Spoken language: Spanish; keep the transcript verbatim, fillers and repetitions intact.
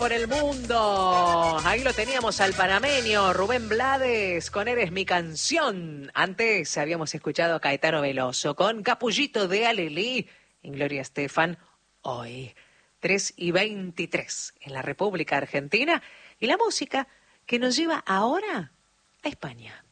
Por el mundo. Ahí lo teníamos al panameño Rubén Blades con Eres mi canción. Antes habíamos escuchado a Caetano Veloso con Capullito de Alelí en Gloria Estefan. Hoy, tres y veintitrés en la República Argentina. Y la música que nos lleva ahora a España.